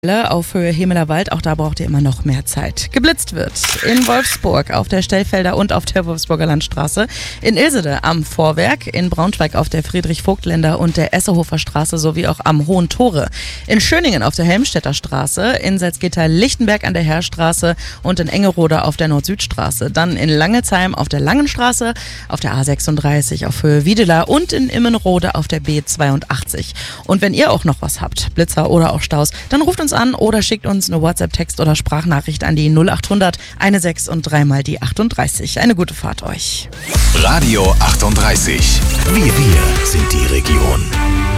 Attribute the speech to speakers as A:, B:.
A: Auf Höhe Hemeler Wald, auch da braucht ihr immer noch mehr Zeit. Geblitzt wird in Wolfsburg auf der Stellfelder und auf der Wolfsburger Landstraße, in Ilsede am Vorwerk, in Braunschweig auf der Friedrich-Vogt-Länder und der Essehofer Straße sowie auch am Hohen Tore, in Schöningen auf der Helmstedter Straße, in Salzgitter-Lichtenberg an der Heerstraße und in Engerode auf der Nord-Süd-Straße, dann in Langelsheim auf der Langenstraße, auf der A36 auf Höhe Wiedela und in Immenrode auf der B82. Und wenn ihr auch noch was habt, Blitzer oder auch Staus, dann ruft uns an oder schickt uns eine WhatsApp-Text oder Sprachnachricht an die 0800 16 und 3 mal die 38. Eine gute Fahrt euch.
B: Radio 38. Wir sind die Region.